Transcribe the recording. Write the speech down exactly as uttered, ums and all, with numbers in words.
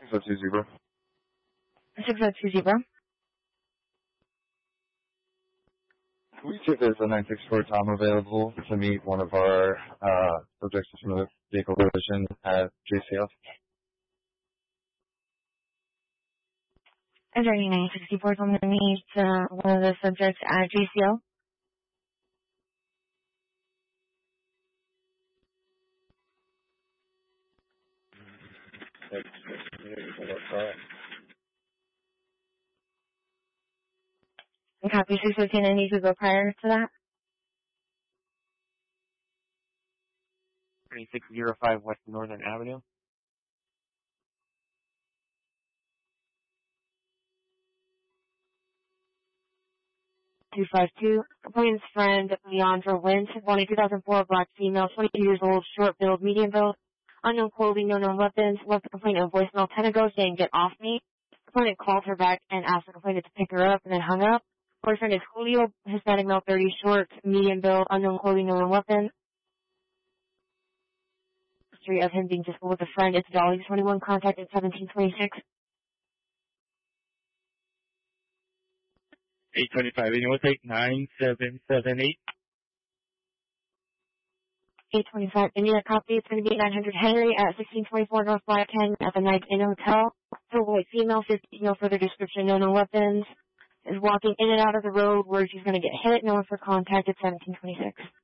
oh two zero. six oh two zero. We see if there's a nine six four Tom available to meet one of our uh, subjects from the vehicle collision at J C L. Is there any nine sixty-four I'm going to meet uh, one of the subjects at J C L? And copy six fifteen, and you could go prior to that? twenty-six oh five West Northern Avenue. two five two. Complainant's friend, Leandra Wint, born in two thousand four, black female, twenty-two years old, short build, medium build, unknown clothing, no known weapons, left the complainant a voicemail ten ago saying, get off me. Complainant called her back and asked the complainant to pick her up and then hung up. Boyfriend is Julio, Hispanic male, thirty, short, medium build, unknown clothing, no known weapon. History of him being physical with a friend, it's Dolly, twenty-one, contacted seventeen twenty-six. eight twenty-five, and you will take nine seven seven eight. eight twenty-five, Indiana copy. It's going to be nine hundred Henry at sixteen twenty-four North five ten at the Night Inn Hotel. So white female, fifteen, no further description, no no weapons. Is walking in and out of the road where she's going to get hit. No one for contact at seventeen twenty-six.